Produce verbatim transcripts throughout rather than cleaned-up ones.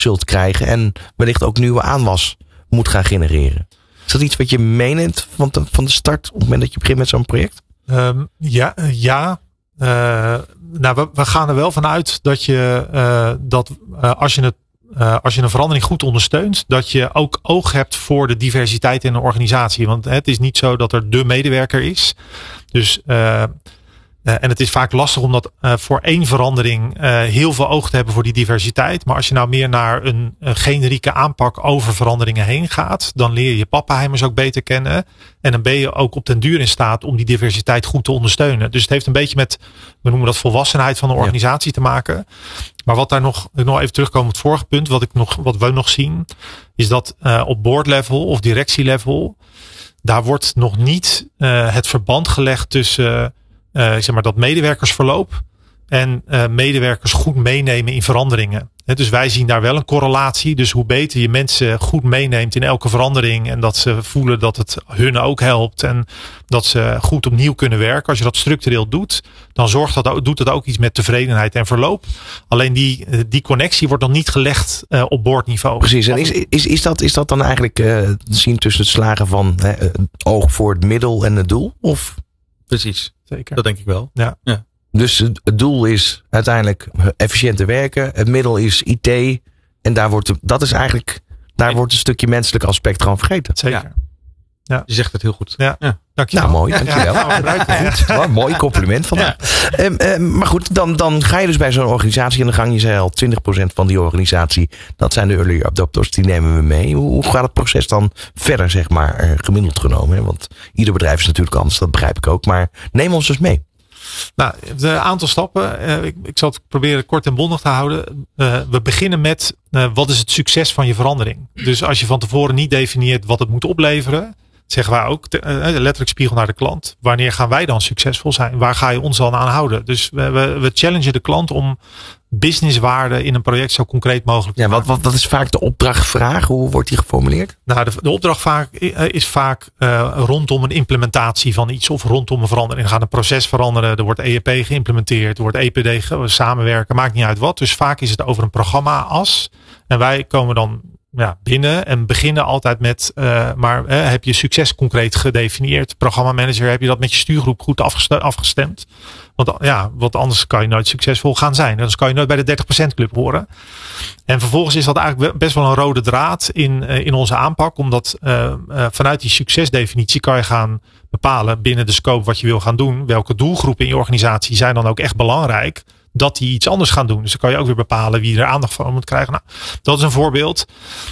zult krijgen en wellicht ook nieuwe aanwas moet gaan genereren. Is dat iets wat je meeneemt van de, van de start op het moment dat je begint met zo'n project? Um, ja, ja. Uh, nou, we, we gaan er wel vanuit dat je uh, dat uh, als je het Uh, als je een verandering goed ondersteunt, dat je ook oog hebt voor de diversiteit in een organisatie. Want het is niet zo dat er de medewerker is. Dus uh, Uh, en het is vaak lastig om dat uh, voor één verandering uh, heel veel oog te hebben voor die diversiteit. Maar als je nou meer naar een, een generieke aanpak over veranderingen heen gaat, dan leer je pappenheimers ook beter kennen. En dan ben je ook op den duur in staat om die diversiteit goed te ondersteunen. Dus het heeft een beetje met, we noemen dat volwassenheid van de organisatie ja. te maken. Maar wat daar nog, nog even terugkomen op het vorige punt, wat, ik nog, wat we nog zien, is dat uh, op board level of directielevel, daar wordt nog niet uh, het verband gelegd tussen Uh, zeg maar dat medewerkersverloop en uh, medewerkers goed meenemen in veranderingen. He, dus wij zien daar wel een correlatie. Dus hoe beter je mensen goed meeneemt in elke verandering en dat ze voelen dat het hun ook helpt en dat ze goed opnieuw kunnen werken. Als je dat structureel doet, dan zorgt dat ook, doet dat ook iets met tevredenheid en verloop. Alleen die, die connectie wordt nog niet gelegd uh, op boordniveau. Precies. En is, is, is, dat, is dat dan eigenlijk uh, te zien tussen het slagen van uh, het oog voor het middel en het doel? Of? Precies. Zeker. Dat denk ik wel. Ja. ja. Dus het doel is uiteindelijk efficiënter werken. Het middel is I T. En daar wordt, dat is eigenlijk, daar nee. wordt een stukje menselijk aspect gewoon vergeten. Zeker. Ja. Ja. Je zegt het heel goed. Ja. Ja. Nou, mooi. Dankjewel. Ja, ja. Goed. Wat, mooi compliment vandaag. Ja. Um, um, maar goed, dan, dan ga je dus bij zo'n organisatie en dan gang je zei al twintig procent van die organisatie. Dat zijn de early adopters, die nemen we mee. Hoe, hoe gaat het proces dan verder, zeg maar, gemiddeld genomen? Hè? Want ieder bedrijf is natuurlijk anders, dat begrijp ik ook. Maar neem ons dus mee. Nou, een aantal stappen. Uh, ik, ik zal het proberen kort en bondig te houden. Uh, we beginnen met uh, wat is het succes van je verandering? Dus als je van tevoren niet definieert wat het moet opleveren, zeggen wij ook, uh, letterlijk spiegel naar de klant. Wanneer gaan wij dan succesvol zijn? Waar ga je ons dan aan houden? Dus we, we, we challengen de klant om businesswaarde in een project zo concreet mogelijk te ja, maken. Wat, wat, wat is vaak de opdrachtvraag? Hoe wordt die geformuleerd? Nou, de, de opdracht vaak, is vaak uh, rondom een implementatie van iets of rondom een verandering. Er gaat een proces veranderen, er wordt E R P geïmplementeerd, er wordt E P D ge- samenwerken, maakt niet uit wat. Dus vaak is het over een programma-as. En wij komen dan ja, binnen en beginnen altijd met, uh, maar uh, heb je succes concreet gedefinieerd? Programmamanager, heb je dat met je stuurgroep goed afgestemd? afgestemd? Want ja, want anders kan je nooit succesvol gaan zijn. Anders kan je nooit bij de dertig procent club horen. En vervolgens is dat eigenlijk best wel een rode draad in, uh, in onze aanpak. Omdat uh, uh, vanuit die succesdefinitie kan je gaan bepalen binnen de scope wat je wil gaan doen. Welke doelgroepen in je organisatie zijn dan ook echt belangrijk dat die iets anders gaan doen. Dus dan kan je ook weer bepalen wie er aandacht van moet krijgen. Nou, dat is een voorbeeld.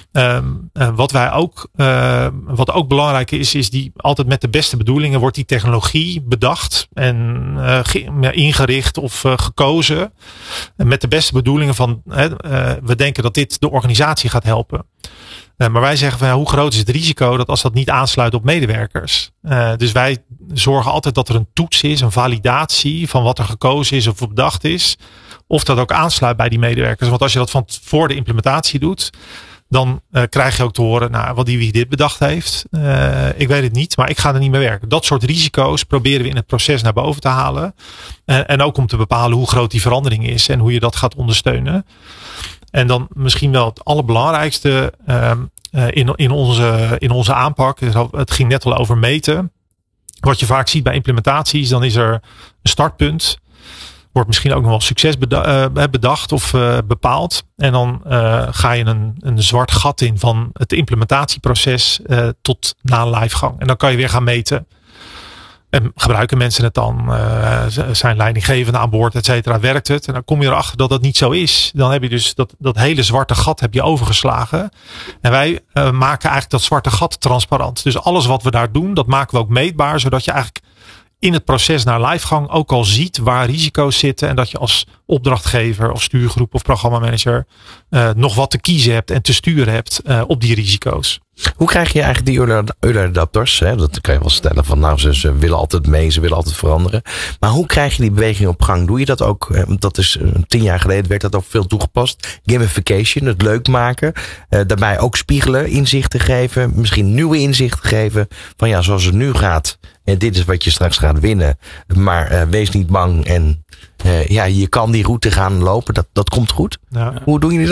Um, uh, wat wij ook, uh, wat ook belangrijk is, is die altijd met de beste bedoelingen wordt die technologie bedacht en uh, ge- ingericht of uh, gekozen. En met de beste bedoelingen van, uh, uh, we denken dat dit de organisatie gaat helpen. Uh, maar wij zeggen van ja, hoe groot is het risico dat als dat niet aansluit op medewerkers. Uh, dus wij zorgen altijd dat er een toets is, een validatie van wat er gekozen is of bedacht is. Of dat ook aansluit bij die medewerkers. Want als je dat van voor de implementatie doet, dan uh, krijg je ook te horen, nou, wat die wie dit bedacht heeft. Uh, ik weet het niet, maar ik ga er niet mee werken. Dat soort risico's proberen we in het proces naar boven te halen. Uh, en ook om te bepalen hoe groot die verandering is en hoe je dat gaat ondersteunen. En dan misschien wel het allerbelangrijkste uh, in, in, onze, in onze aanpak. Het ging net al over meten. Wat je vaak ziet bij implementaties, dan is er een startpunt. Wordt misschien ook nog wel succes bedacht of uh, bepaald. En dan uh, ga je een, een zwart gat in van het implementatieproces uh, tot na livegang. En dan kan je weer gaan meten. En gebruiken mensen het dan? Uh, zijn leidinggevenden aan boord, et cetera? Werkt het? En dan kom je erachter dat dat niet zo is. Dan heb je dus dat, dat hele zwarte gat heb je overgeslagen. En wij uh, maken eigenlijk dat zwarte gat transparant. Dus alles wat we daar doen, dat maken we ook meetbaar. Zodat je eigenlijk in het proces naar livegang ook al ziet waar risico's zitten. En dat je als opdrachtgever of stuurgroep of programmamanager uh, nog wat te kiezen hebt en te sturen hebt uh, op die risico's. Hoe krijg je eigenlijk die early adapters? Hè? Dat kan je wel stellen van nou, ze, ze willen altijd mee, ze willen altijd veranderen. Maar hoe krijg je die beweging op gang? Doe je dat ook? Dat is tien jaar geleden werd dat ook veel toegepast. Gamification, het leuk maken. Uh, daarbij ook spiegelen, inzichten geven. Misschien nieuwe inzichten geven. Van ja, zoals het nu gaat. En dit is wat je straks gaat winnen. Maar uh, wees niet bang. En uh, ja, je kan die route gaan lopen. Dat, dat komt goed. Ja. Hoe doen jullie dat?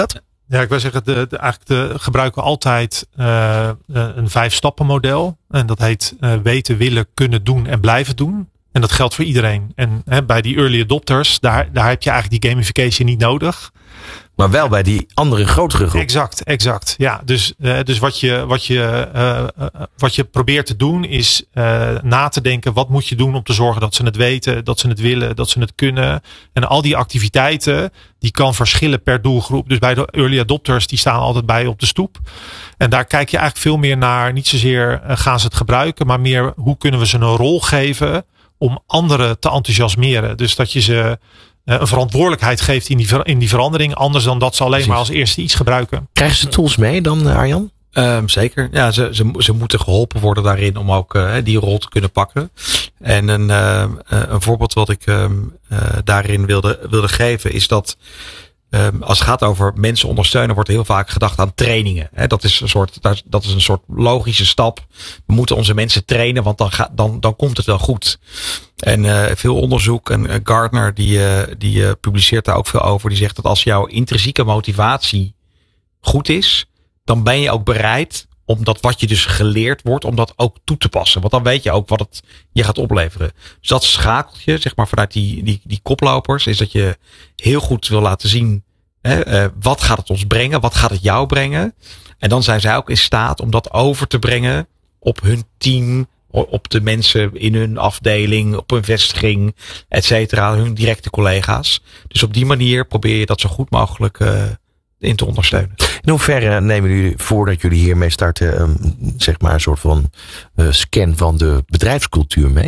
Ja, ik wil zeggen, de, de, eigenlijk de, gebruiken we altijd uh, een vijf-stappen model. En dat heet uh, weten, willen, kunnen doen en blijven doen. En dat geldt voor iedereen. En hè, bij die early adopters, daar, daar heb je eigenlijk die gamification niet nodig. Maar wel bij die andere grotere groep. Exact, exact. Ja, dus, uh, dus wat, je, wat, je, uh, uh, wat je probeert te doen is uh, na te denken. Wat moet je doen om te zorgen dat ze het weten, dat ze het willen, dat ze het kunnen. En al die activiteiten, die kan verschillen per doelgroep. Dus bij de early adopters, die staan altijd bij op de stoep. En daar kijk je eigenlijk veel meer naar. Niet zozeer uh, gaan ze het gebruiken, maar meer hoe kunnen we ze een rol geven om anderen te enthousiasmeren. Dus dat je ze een verantwoordelijkheid geeft in die, ver, in die verandering. Anders dan dat ze alleen Precies. maar als eerste iets gebruiken. Krijgen ze tools mee dan, Arjan? Um, zeker. Ja, ze, ze, ze moeten geholpen worden daarin om ook uh, die rol te kunnen pakken. En een, uh, een voorbeeld wat ik um, uh, daarin wilde, wilde geven is dat Um, als het gaat over mensen ondersteunen, wordt heel vaak gedacht aan trainingen. He, dat is een soort, dat is een soort logische stap. We moeten onze mensen trainen, want dan, ga, dan, dan komt het wel goed. En uh, veel onderzoek, en uh, Gartner die, uh, die uh, publiceert daar ook veel over. Die zegt dat als jouw intrinsieke motivatie goed is, dan ben je ook bereid om dat wat je dus geleerd wordt, om dat ook toe te passen. Want dan weet je ook wat het je gaat opleveren. Dus dat schakeltje, zeg maar, vanuit die, die, die koplopers, is dat je heel goed wil laten zien, hè, uh, wat gaat het ons brengen? Wat gaat het jou brengen? En dan zijn zij ook in staat om dat over te brengen op hun team, op de mensen in hun afdeling, op hun vestiging, et cetera, hun directe collega's. Dus op die manier probeer je dat zo goed mogelijk uh, in te ondersteunen. In hoeverre nemen jullie, voordat jullie hiermee starten, um, zeg maar een soort van uh, scan van de bedrijfscultuur mee?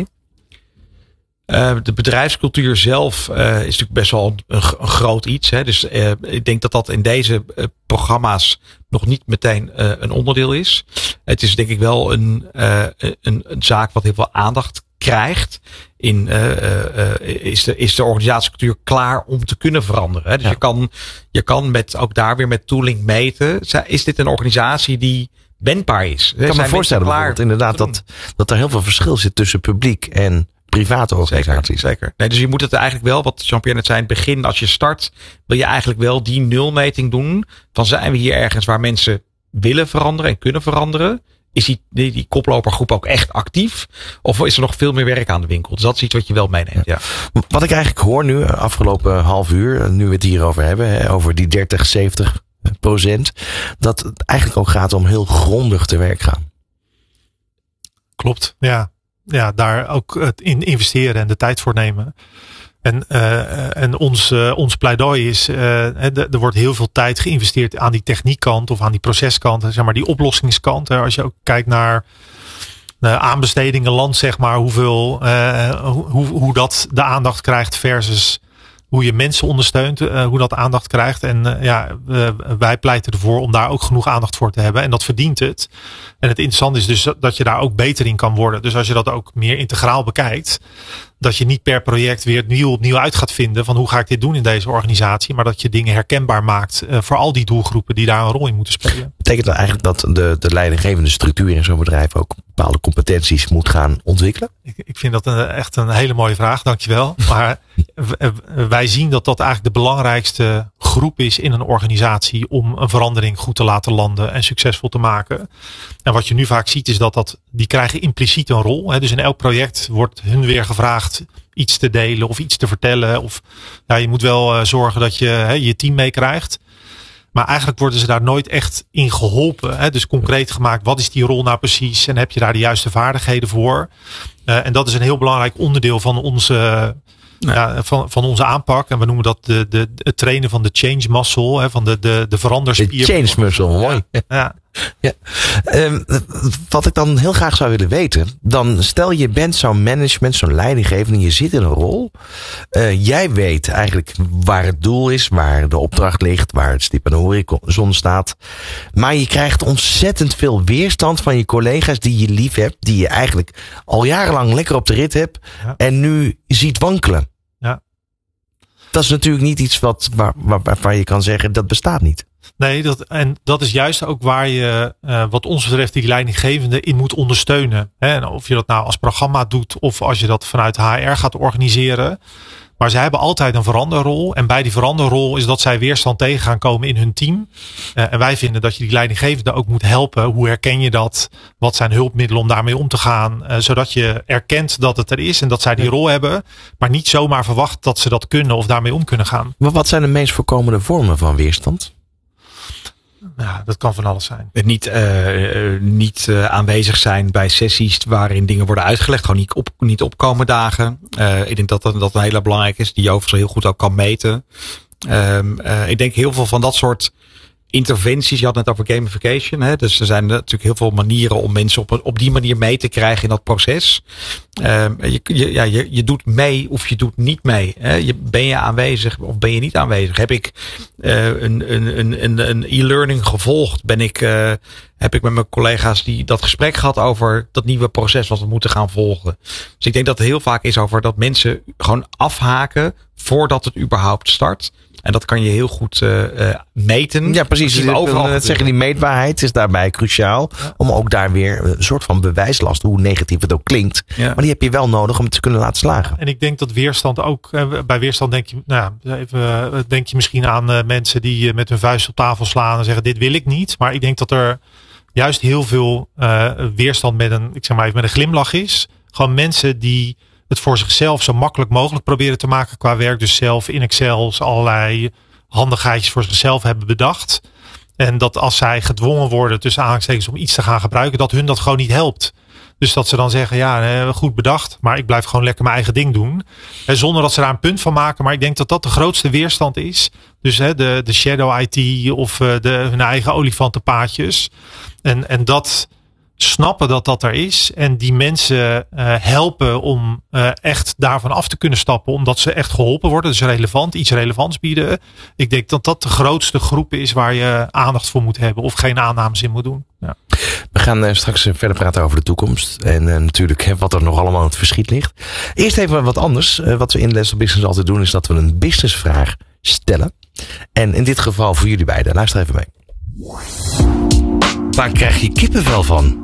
Uh, de bedrijfscultuur zelf uh, is natuurlijk best wel een, een groot iets. Hè. Dus uh, ik denk dat dat in deze uh, programma's nog niet meteen uh, een onderdeel is. Het is denk ik wel een, uh, een, een zaak wat heel veel aandacht krijgt. In, uh, uh, is, de, is de organisatiecultuur klaar om te kunnen veranderen? Hè? Dus ja. je, kan, je kan met, ook daar weer met tooling meten. Is dit een organisatie die wendbaar is? Ik kan me voorstellen bijvoorbeeld inderdaad dat, dat er heel veel verschil zit tussen publiek en private organisaties. Zeker, zeker. Nee, dus je moet het eigenlijk wel, wat Jean-Pierre net zei, in het begin, als je start, wil je eigenlijk wel die nulmeting doen. Van zijn we hier ergens waar mensen willen veranderen en kunnen veranderen? Is die, die, die koplopergroep ook echt actief? Of is er nog veel meer werk aan de winkel? Dus dat is iets wat je wel meeneemt. Ja. Ja. Wat ik eigenlijk hoor nu, afgelopen half uur, nu we het hierover hebben, over die dertig, zeventig procent, dat het eigenlijk ook gaat om heel grondig te werk gaan. Klopt, ja. Ja, daar ook in investeren en de tijd voor nemen. En, uh, en ons, uh, ons pleidooi is, uh, er wordt heel veel tijd geïnvesteerd aan die techniekkant of aan die proceskant, zeg maar die oplossingskant. Als je ook kijkt naar uh, aanbestedingen land, zeg maar, hoeveel, uh, hoe, hoe dat de aandacht krijgt versus hoe je mensen ondersteunt, uh, hoe dat aandacht krijgt. En uh, ja, uh, wij pleiten ervoor om daar ook genoeg aandacht voor te hebben. En dat verdient het. En het interessante is dus dat je daar ook beter in kan worden. Dus als je dat ook meer integraal bekijkt, dat je niet per project weer opnieuw, opnieuw uit gaat vinden van hoe ga ik dit doen in deze organisatie. Maar dat je dingen herkenbaar maakt uh, voor al die doelgroepen die daar een rol in moeten spelen. Betekent dat eigenlijk dat de, de leidinggevende structuur in zo'n bedrijf ook bepaalde competenties moet gaan ontwikkelen? Ik, ik vind dat een, echt een hele mooie vraag, dankjewel. Maar wij zien dat dat eigenlijk de belangrijkste groep is in een organisatie om een verandering goed te laten landen en succesvol te maken. En wat je nu vaak ziet is dat, dat die krijgen impliciet een rol. Hè? Dus in elk project wordt hun weer gevraagd iets te delen of iets te vertellen. Of ja, je moet wel uh, zorgen dat je hè, je team meekrijgt. Maar eigenlijk worden ze daar nooit echt in geholpen. Hè? Dus concreet gemaakt, wat is die rol nou precies? En heb je daar de juiste vaardigheden voor? Uh, en dat is een heel belangrijk onderdeel van onze, uh, ja, van, van onze aanpak. En we noemen dat de, de, het trainen van de change muscle. Hè? Van de, de, de veranderspier. De change muscle, mooi. Ja. ja. Ja. Um, wat ik dan heel graag zou willen weten, dan stel je bent zo'n management, zo'n leidinggevende, je zit in een rol. Uh, jij weet eigenlijk waar het doel is, waar de opdracht ligt, waar het stip aan de horizon staat. Maar je krijgt ontzettend veel weerstand van je collega's die je lief hebt, die je eigenlijk al jarenlang lekker op de rit hebt ja. en nu ziet wankelen. Ja. Dat is natuurlijk niet iets wat, waar, waar, waarvan je kan zeggen dat bestaat niet. Nee, dat, en dat is juist ook waar je, uh, wat ons betreft, die leidinggevende in moet ondersteunen. Hè? En of je dat nou als programma doet of als je dat vanuit H R gaat organiseren. Maar zij hebben altijd een veranderrol. En bij die veranderrol is dat zij weerstand tegen gaan komen in hun team. Uh, en wij vinden dat je die leidinggevende ook moet helpen. Hoe herken je dat? Wat zijn hulpmiddelen om daarmee om te gaan? Uh, zodat je erkent dat het er is en dat zij die rol hebben. Maar niet zomaar verwacht dat ze dat kunnen of daarmee om kunnen gaan. Maar wat zijn de meest voorkomende vormen van weerstand? Ja, dat kan van alles zijn. Niet, uh, niet uh, aanwezig zijn bij sessies waarin dingen worden uitgelegd. Gewoon niet, op, niet opkomen dagen. Uh, ik denk dat dat, dat een hele belangrijk is. Die je overigens heel goed ook kan meten. Um, uh, ik denk heel veel van dat soort interventies. Je had het net over gamification. Hè? Dus er zijn natuurlijk heel veel manieren om mensen op, op die manier mee te krijgen in dat proces. Um, je, je, ja, je, je doet mee of je doet niet mee. Hè? Je, ben je aanwezig of ben je niet aanwezig? Heb ik uh, een, een, een, een e-learning gevolgd? Ben ik, uh, heb ik met mijn collega's die dat gesprek gehad over dat nieuwe proces wat we moeten gaan volgen? Dus ik denk dat het heel vaak is over dat mensen gewoon afhaken voordat het überhaupt start. En dat kan je heel goed uh, uh, meten. Ja, precies. Dus overal het zeggen, die meetbaarheid is daarbij cruciaal. Ja. Om ook daar weer een soort van bewijslast, hoe negatief het ook klinkt. Ja. Maar die heb je wel nodig om het te kunnen laten slagen. En ik denk dat weerstand ook, bij weerstand denk je, nou, even, denk je misschien aan uh, mensen die met hun vuist op tafel slaan en zeggen dit wil ik niet. Maar ik denk dat er juist heel veel uh, weerstand met een, ik zeg maar even met een glimlach is. Gewoon mensen die het voor zichzelf zo makkelijk mogelijk proberen te maken qua werk. Dus zelf in Excel's allerlei handigheidjes voor zichzelf hebben bedacht. En dat als zij gedwongen worden tussen aanhalingstekens om iets te gaan gebruiken, dat hun dat gewoon niet helpt. Dus dat ze dan zeggen, ja, goed bedacht, maar ik blijf gewoon lekker mijn eigen ding doen. En zonder dat ze daar een punt van maken. Maar ik denk dat dat de grootste weerstand is. Dus de, de shadow I T of de, hun eigen olifantenpaadjes. En, en dat snappen dat dat er is. En die mensen uh, helpen om uh, echt daarvan af te kunnen stappen. Omdat ze echt geholpen worden. Dus relevant, iets relevants bieden. Ik denk dat dat de grootste groep is waar je aandacht voor moet hebben. Of geen aannames in moet doen. Ja. We gaan uh, straks uh, verder praten over de toekomst. En uh, natuurlijk hè, wat er nog allemaal in het verschiet ligt. Eerst even wat anders. Uh, wat we in Les of Business altijd doen is dat we een businessvraag stellen. En in dit geval voor jullie beiden. Luister even mee. Waar krijg je kippenvel van?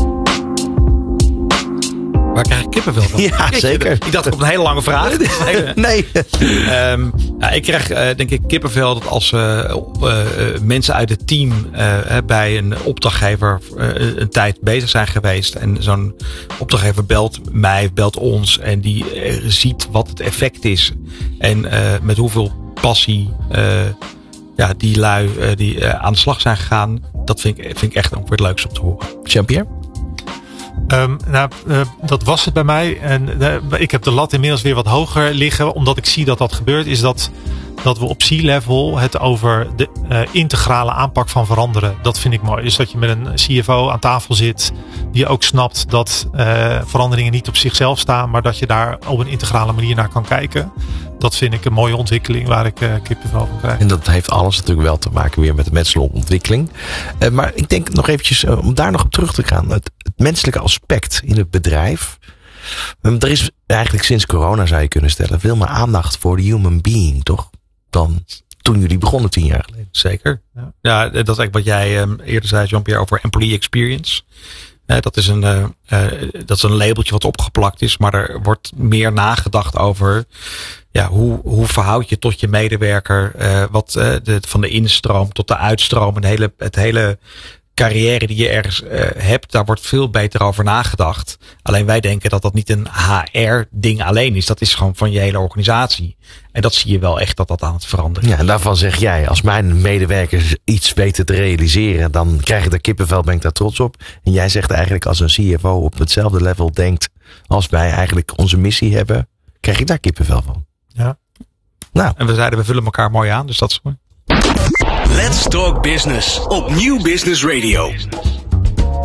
Waar krijg ik kippenvel van? Ja, Kijk, zeker. Ik dacht op een hele lange vraag. Nee. um, ja, ik krijg uh, denk ik kippenvel dat als uh, uh, mensen uit het team uh, bij een opdrachtgever uh, een tijd bezig zijn geweest. En zo'n opdrachtgever belt mij, belt ons. En die uh, ziet wat het effect is. En uh, met hoeveel passie uh, ja, die lui uh, die uh, aan de slag zijn gegaan. Dat vind ik, vind ik echt ook weer het leukste om te horen. Jean-Pierre? Um, nou, uh, dat was het bij mij. En uh, ik heb de lat inmiddels weer wat hoger liggen. Omdat ik zie dat dat gebeurt. Is dat, dat we op C-level het over de uh, integrale aanpak van veranderen. Dat vind ik mooi. Dus dat je met een C F O aan tafel zit. Die ook snapt dat uh, veranderingen niet op zichzelf staan. Maar dat je daar op een integrale manier naar kan kijken. Dat vind ik een mooie ontwikkeling waar ik uh, kippenvel van krijg. En dat heeft alles natuurlijk wel te maken weer met de menselijke ontwikkeling. Uh, maar ik denk nog eventjes, uh, om daar nog op terug te gaan. Het, het menselijke aspect in het bedrijf. Um, er is eigenlijk sinds corona, zou je kunnen stellen, veel meer aandacht voor de human being, toch? Dan toen jullie begonnen tien jaar geleden. Zeker. Ja, ja dat is eigenlijk wat jij um, eerder zei, Jean-Pierre, over employee experience. Uh, dat is een, uh, uh, dat is een labeltje wat opgeplakt is, maar er wordt meer nagedacht over ja, hoe, hoe verhoud je tot je medewerker, uh, wat uh, de, van de instroom tot de uitstroom, het hele, het hele carrière die je ergens uh, hebt, daar wordt veel beter over nagedacht. Alleen wij denken dat dat niet een H R-ding alleen is. Dat is gewoon van je hele organisatie. En dat zie je wel echt dat dat aan het veranderen is. Ja, en daarvan zeg jij, als mijn medewerkers iets weten te realiseren, dan krijg ik daar kippenvel, ben ik daar trots op. En jij zegt eigenlijk, als een C F O op hetzelfde level denkt als wij eigenlijk onze missie hebben, krijg ik daar kippenvel van. Ja. Nou. En we zeiden, we vullen elkaar mooi aan, dus dat is mooi. Let's Talk Business op Nieuw Business Radio.